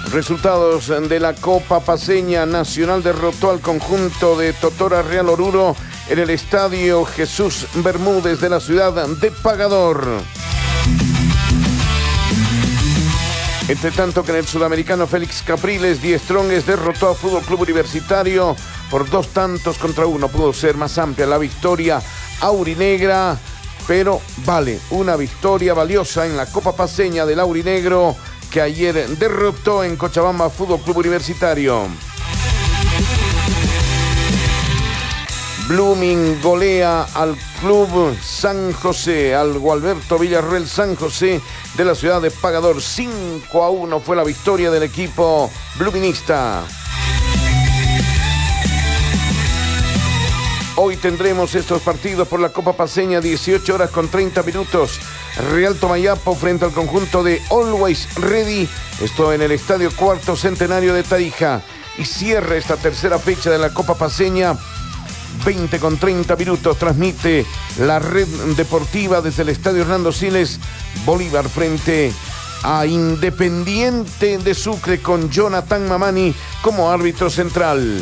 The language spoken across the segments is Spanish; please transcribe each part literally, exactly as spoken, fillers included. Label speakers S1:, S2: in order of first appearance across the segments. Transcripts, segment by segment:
S1: Resultados de la Copa Paceña. Nacional derrotó al conjunto de Totora Real Oruro en el estadio Jesús Bermúdez de la ciudad de Pagador. Entre tanto que en el sudamericano Félix Capriles, Die Strongest derrotó a Fútbol Club Universitario por dos tantos contra uno. Pudo ser más amplia la victoria aurinegra, pero vale, una victoria valiosa en la Copa Paceña del aurinegro que ayer derrotó en Cochabamba Fútbol Club Universitario. Blooming golea al Club San José, al Gualberto Villarroel San José de la ciudad de Pagador. cinco a uno fue la victoria del equipo bloomingista. Hoy tendremos estos partidos por la Copa Paceña, dieciocho horas con treinta minutos. Real Tomayapo frente al conjunto de Always Ready. Esto en el Estadio Cuarto Centenario de Tarija. Y cierra esta tercera fecha de la Copa Paceña, veinte con treinta minutos. Transmite la red deportiva desde el Estadio Hernando Siles, Bolívar frente a Independiente de Sucre con Jonathan Mamani como árbitro central.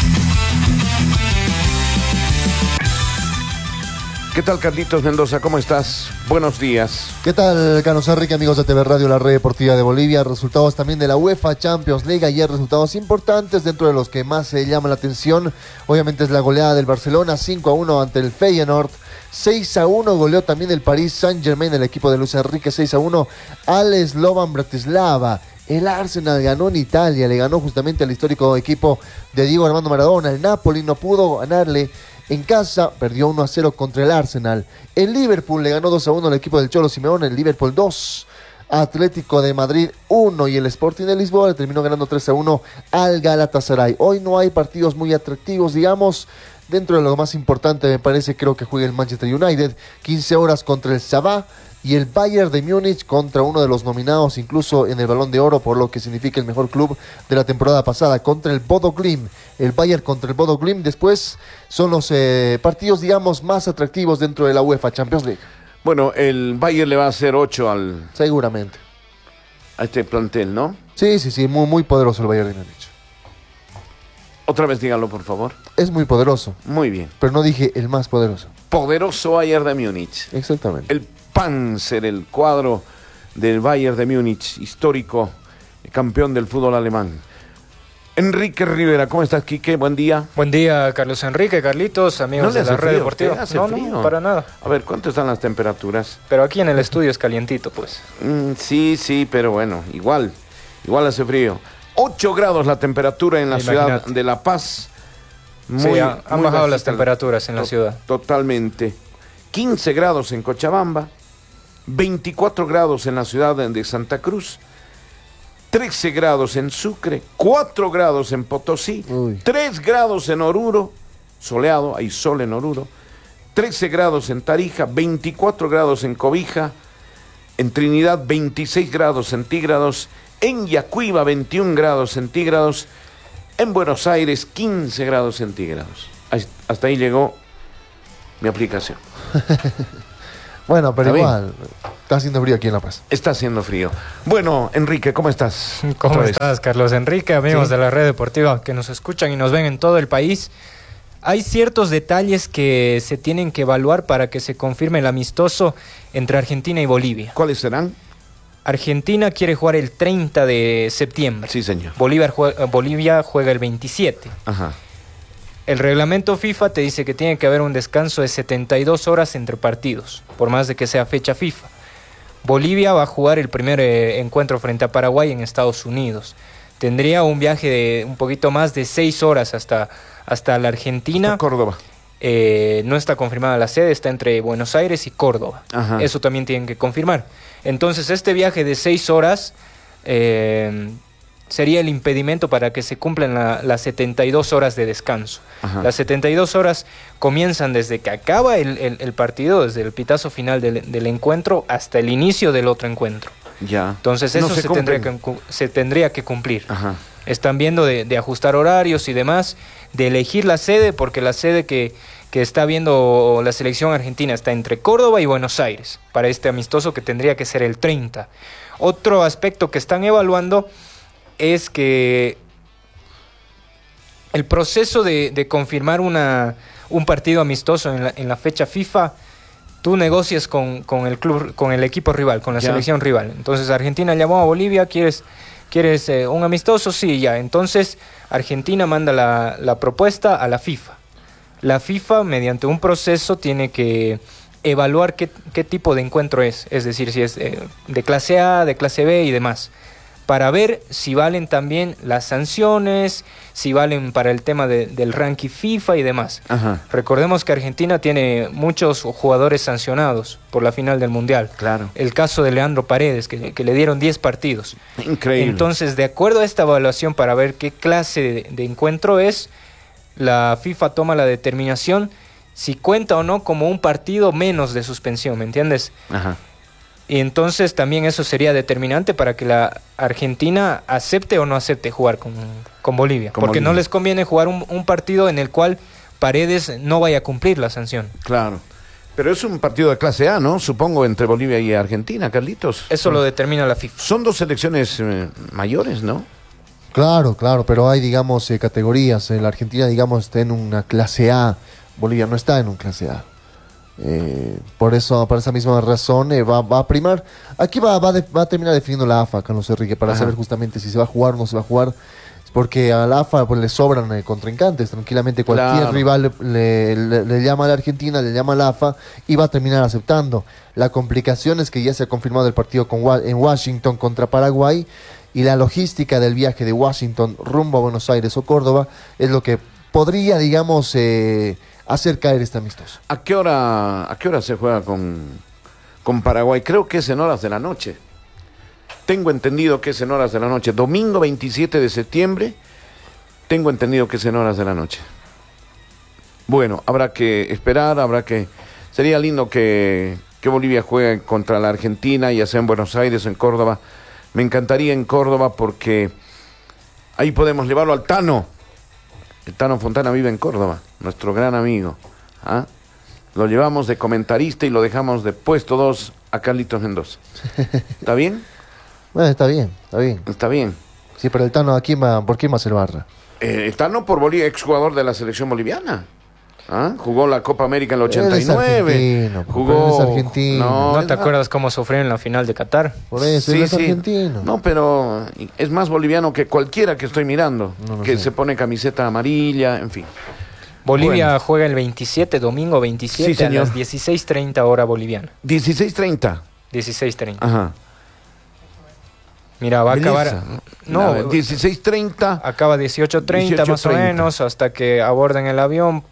S1: ¿Qué tal, Carlitos Mendoza? ¿Cómo estás? Buenos días.
S2: ¿Qué tal, Carlos Enrique, amigos de T V Radio, la red deportiva de Bolivia? Resultados también de la UEFA Champions League. Ayer resultados importantes, dentro de los que más se llama la atención. Obviamente es la goleada del Barcelona, cinco a uno ante el Feyenoord. seis a uno goleó también el Paris Saint-Germain, el equipo de Luis Enrique, seis a uno al Slovan Bratislava. El Arsenal ganó en Italia, le ganó justamente al histórico equipo de Diego Armando Maradona. El Napoli no pudo ganarle en casa, perdió uno a cero contra el Arsenal. El Liverpool le ganó dos a uno al equipo del Cholo Simeone. El Liverpool dos, Atlético de Madrid uno, y el Sporting de Lisboa le terminó ganando tres a uno al Galatasaray. Hoy no hay partidos muy atractivos, digamos. Dentro de lo más importante, me parece, creo que juega el Manchester United, quince horas contra el Sabah, y el Bayern de Múnich contra uno de los nominados incluso en el Balón de Oro por lo que significa el mejor club de la temporada pasada, contra el Bodo Glimt. El Bayern contra el Bodo Glimt. Después son los eh, partidos, digamos, más atractivos dentro de la UEFA Champions League.
S1: Bueno, el Bayern le va a hacer ocho al...
S2: Seguramente.
S1: A este plantel, ¿no?
S2: Sí, sí, sí, muy, muy poderoso el Bayern de Múnich.
S1: Otra vez dígalo, por favor.
S2: Es muy poderoso.
S1: Muy bien.
S2: Pero no dije el más poderoso.
S1: Poderoso Bayern de Múnich.
S2: Exactamente.
S1: El Panzer, el cuadro del Bayern de Múnich, histórico campeón del fútbol alemán. Enrique Rivera, ¿cómo estás, Quique? Buen día.
S3: Buen día, Carlos Enrique, Carlitos, amigos de la red deportiva.
S1: ¿Hace
S3: no,
S1: frío?
S3: no, para nada.
S1: A ver, ¿cuánto están las temperaturas?
S3: Pero aquí en el estudio es calientito, pues.
S1: Mm, sí, sí, pero bueno, igual, igual hace frío. ocho grados la temperatura en la
S3: Imagínate.
S1: ciudad de La Paz. Muy,
S3: sí, ha, han
S1: muy
S3: bajado las
S1: bajita,
S3: temperaturas en la
S1: to-
S3: ciudad.
S1: Totalmente. quince grados en Cochabamba, veinticuatro grados en la ciudad de Santa Cruz, trece grados en Sucre, cuatro grados en Potosí,
S2: Uy.
S1: tres grados en Oruro, soleado, hay sol en Oruro, trece grados en Tarija, veinticuatro grados en Cobija, en Trinidad veintiséis grados centígrados, en Yacuiba veintiún grados centígrados, en Buenos Aires quince grados centígrados. Ahí- Hasta ahí llegó mi aplicación.
S2: Bueno, pero
S1: Está
S2: igual, está haciendo frío aquí en La Paz.
S1: Está haciendo frío. Bueno, Enrique, ¿cómo estás?
S3: ¿Cómo
S1: Otra vez.
S3: estás, Carlos Enrique, amigos
S1: Sí.
S3: de la red deportiva que nos escuchan y nos ven en todo el país? Hay ciertos detalles que se tienen que evaluar para que se confirme el amistoso entre Argentina y Bolivia.
S1: ¿Cuáles serán?
S3: Argentina quiere jugar el treinta de septiembre.
S1: Sí, señor.
S3: Bolivia juega, Bolivia juega el veintisiete.
S1: Ajá.
S3: El reglamento FIFA te dice que tiene que haber un descanso de setenta y dos horas entre partidos, por más de que sea fecha FIFA. Bolivia va a jugar el primer eh, encuentro frente a Paraguay en Estados Unidos. Tendría un viaje de un poquito más de seis horas hasta, hasta la Argentina.
S1: A Córdoba.
S3: Eh, no está confirmada la sede, está entre Buenos Aires y Córdoba.
S1: Ajá.
S3: Eso también tienen que confirmar. Entonces este viaje de seis horas eh, sería el impedimento para que se cumplan la- las setenta y dos horas de descanso.
S1: Ajá.
S3: Las setenta y dos horas comienzan desde que acaba el, el- el partido, desde el pitazo final del, del encuentro hasta el inicio del otro encuentro.
S1: Ya.
S3: Entonces
S1: No
S3: eso
S1: se
S3: se, tendría que,
S1: cumplen.
S3: cu- se tendría que cumplir.
S1: Ajá.
S3: Están viendo de, de ajustar horarios y demás, de elegir la sede, porque la sede que, que está viendo la selección argentina está entre Córdoba y Buenos Aires, para este amistoso que tendría que ser el treinta. Otro aspecto que están evaluando es que el proceso de, de confirmar una, un partido amistoso en la, en la fecha FIFA, tú negocias con, con el club, con el equipo rival, con la ya. selección rival. Entonces Argentina llamó a Bolivia, ¿quieres, quieres eh, un amistoso? Sí, ya. Entonces Argentina manda la, la propuesta a la FIFA. La FIFA, mediante un proceso, tiene que evaluar qué, qué tipo de encuentro es, es decir, si es eh, de clase A, de clase B y demás, para ver si valen también las sanciones, si valen para el tema de, del ranking FIFA y demás.
S1: Ajá.
S3: Recordemos que Argentina tiene muchos jugadores sancionados por la final del Mundial.
S1: Claro.
S3: El caso de Leandro Paredes, que, que le dieron diez partidos.
S1: Increíble.
S3: Entonces, de acuerdo a esta evaluación para ver qué clase de, de encuentro es, la FIFA toma la determinación si cuenta o no como un partido menos de suspensión, ¿me entiendes?
S1: Ajá.
S3: Y entonces también eso sería determinante para que la Argentina acepte o no acepte jugar con, con Bolivia.
S1: Con
S3: porque
S1: Bolivia.
S3: no les conviene jugar un, un partido en el cual Paredes no vaya a cumplir la sanción.
S1: Claro. Pero es un partido de clase A, ¿no? Supongo, entre Bolivia y Argentina, Carlitos.
S3: Eso lo determina la FIFA.
S1: Son dos selecciones eh, mayores, ¿no?
S2: Claro, claro, pero hay, digamos, eh, categorías. En la Argentina, digamos, está en una clase A. Bolivia no está en un clase A. Eh, por eso, por esa misma razón, eh, va, va a primar. Aquí va, va, de, va a terminar definiendo la A F A, Carlos Enrique, para
S1: Ajá.
S2: saber justamente si se va a jugar o no se va a jugar. Porque a la A F A pues, le sobran eh, contrincantes. Tranquilamente cualquier
S1: Claro.
S2: rival le, le, le llama a la Argentina, le llama a la A F A y va a terminar aceptando. La complicación es que ya se ha confirmado el partido con, en Washington contra Paraguay, y la logística del viaje de Washington rumbo a Buenos Aires o Córdoba es lo que podría, digamos, eh, hacer caer este amistoso.
S1: ¿A qué hora, a qué hora se juega con, con Paraguay? Creo que es en horas de la noche. Tengo entendido que es en horas de la noche. Domingo veintisiete de septiembre, tengo entendido que es en horas de la noche. Bueno, habrá que esperar, habrá que... Sería lindo que, que Bolivia juegue contra la Argentina, ya sea en Buenos Aires o en Córdoba. Me encantaría en Córdoba porque ahí podemos llevarlo al Tano. El Tano Fontana vive en Córdoba, nuestro gran amigo. ¿Ah? Lo llevamos de comentarista y lo dejamos de puesto dos a Carlitos Mendoza. ¿Está bien?
S2: Bueno, está bien, está bien.
S1: Está bien.
S2: Sí, pero el Tano, aquí va, ¿por qué va a ser barra?
S1: Eh, el Tano por Bolivia, exjugador de la selección boliviana. ¿Ah? Jugó la Copa América en el ochenta y nueve.
S2: Él es argentino,
S1: Jugó...
S2: él es argentino.
S1: No,
S3: ¿No
S1: es
S3: te
S1: más-
S3: acuerdas cómo sufrieron en la final de Qatar?
S2: Por eso,
S1: Sí,
S2: él es
S1: sí.
S2: argentino.
S1: No, pero es más boliviano que cualquiera que estoy mirando.
S2: No lo
S1: que
S2: sé.
S1: se pone camiseta amarilla, en fin.
S3: Bolivia
S1: Bueno.
S3: juega el veintisiete, domingo veintisiete,
S1: Sí,
S3: a
S1: señor.
S3: las dieciséis treinta hora boliviana.
S1: dieciséis treinta.
S3: dieciséis treinta.
S1: Ajá.
S3: Mira, va a
S1: Belleza.
S3: acabar... No,
S1: No, dieciséis treinta.
S3: acaba dieciocho treinta más o
S1: dieciocho treinta.
S3: menos, hasta que aborden el avión.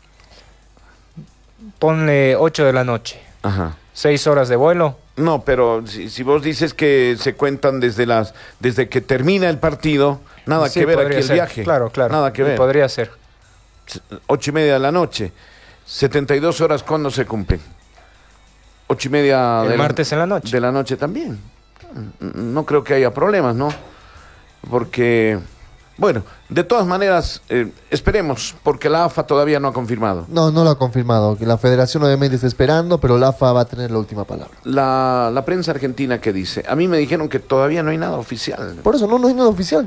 S3: Ponle ocho de la noche.
S1: Ajá.
S3: seis horas de vuelo.
S1: No, pero si, si vos dices que se cuentan desde las desde que termina el partido, nada
S3: Sí,
S1: que ver aquí
S3: podría
S1: el
S3: ser.
S1: viaje.
S3: Claro, claro.
S1: Nada que
S3: Y
S1: ver.
S3: Podría ser.
S1: Ocho y media de la noche. setenta y dos horas, ¿cuándo se cumplen? Ocho y media
S3: El
S1: de
S3: martes en la noche.
S1: De la noche también. No creo que haya problemas, ¿no? Porque, bueno, de todas maneras, eh, esperemos, porque la A F A todavía no ha confirmado.
S2: No, no lo ha confirmado. La federación obviamente está esperando, pero la A F A va a tener la última palabra.
S1: La, la prensa argentina, ¿qué dice? A mí me dijeron que todavía no hay nada oficial.
S2: Por eso no, no hay nada oficial.